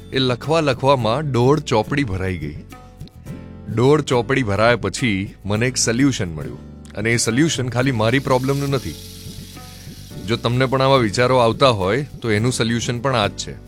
એ લખવામાં 1.5 ચોપડી ભરાઈ ગઈ. 1.5 ચોપડી ભરાયા પછી મને એક સોલ્યુશન મળ્યું, અને એ સોલ્યુશન ખાલી મારી પ્રોબ્લેમનું નથી. જો તમને પણ આવા વિચારો આવતા હોય તો એનું સોલ્યુશન પણ આ જ છે.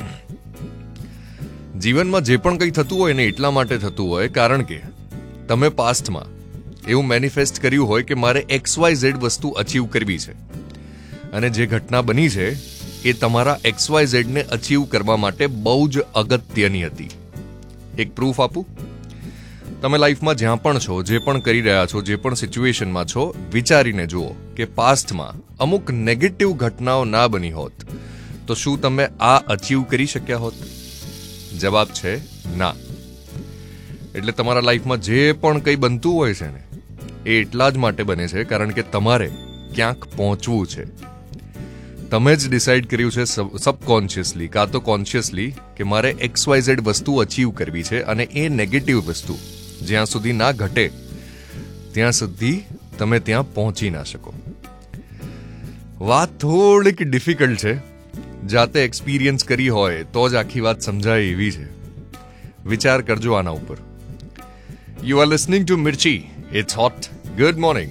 જીવનમાં જે પણ કંઈ થતું હોય ને એટલા માટે થતું હોય કારણ કે તમે પાસ્ટમાં એવું મેનિફેસ્ટ કર્યું હોય કે મારે XYZ વસ્તુ અચીવ કરવી છે, અને જે ઘટના બની છે એ તમારા XYZ ને અચીવ કરવા માટે બહુ જ અગત્યની હતી. એક પ્રૂફ આપું? તમે લાઈફમાં જ્યાં પણ છો, જે પણ કરી રહ્યા છો, જે પણ સિચ્યુએશનમાં છો, વિચારીને જુઓ કે પાસ્ટમાં અમુક નેગેટિવ ઘટનાઓ ના બની હોત તો શું તમે આ અચીવ કરી શક્યા હોત? જવાબ છે ના. એટલે તમારા લાઈફમાં જે પણ કંઈ બનતું હોય છે ને એ એટલા જ માટે બને છે કારણ કે તમારે ક્યાંક પહોંચવું છે. તમે જ ડિસાઈડ કર્યું છે સબકોન્શિયસલી કાં તો કોન્શિયસલી કે મારે XYZ વસ્તુ અચીવ કરવી છે, અને એ નેગેટિવ વસ્તુ જ્યાં સુધી ના ઘટે ત્યાં સુધી તમે ત્યાં પહોંચી ના શકો. વાત થોડીક ડિફિકલ્ટ છે, જાતે એક્સપિરિયન્સ કરી હોય તો જ આખી વાત સમજાય એવી છે. વિચાર કરજો આના ઉપર. You are listening to Mirchi. It's hot. Good morning.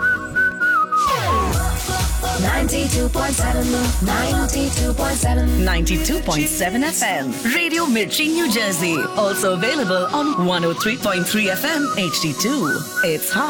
92.7 FM. Radio Mirchi, New Jersey. Also available on 103.3 FM HD2. It's hot.